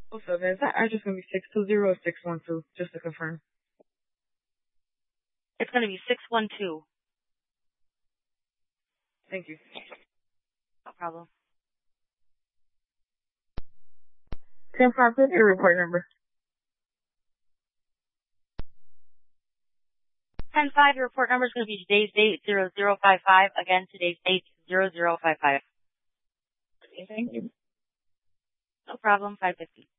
Oh, so is that address going to be 620 or 612, just to confirm? It's going to be 612. Thank you. No problem. 10-5, your report number. 10-5, your report number is going to be today's date, 0055. Again, today's date, 0055. Thank you. No problem, 550.